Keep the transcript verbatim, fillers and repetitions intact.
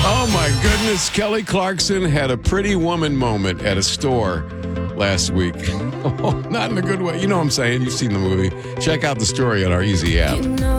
Oh, my goodness. Kelly Clarkson had a pretty woman moment at a store last week. Oh, not in a good way. You know what I'm saying. You've seen the movie. Check out the story on our Easy app.